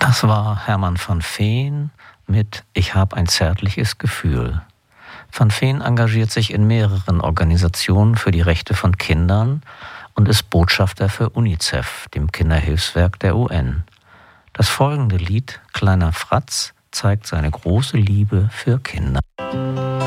Das war Hermann van Veen mit Ich hab ein zärtliches Gefühl. Van Veen engagiert sich in mehreren Organisationen für die Rechte von Kindern und ist Botschafter für UNICEF, dem Kinderhilfswerk der UN. Das folgende Lied, Kleiner Fratz, zeigt seine große Liebe für Kinder.